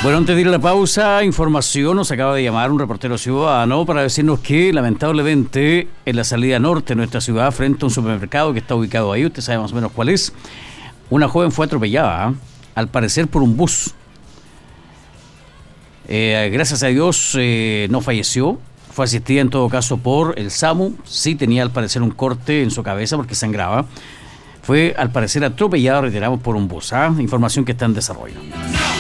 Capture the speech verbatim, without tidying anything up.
Bueno, antes de ir a la pausa, información, nos acaba de llamar un reportero ciudadano para decirnos que lamentablemente en la salida norte de nuestra ciudad, frente a un supermercado que está ubicado ahí, usted sabe más o menos cuál es, una joven fue atropellada, ¿eh? al parecer por un bus. Eh, gracias a Dios eh, no falleció, fue asistida en todo caso por el SAMU, sí tenía al parecer un corte en su cabeza porque sangraba, fue al parecer atropellada, reiteramos, por un bus, ¿eh? Información que está en desarrollo.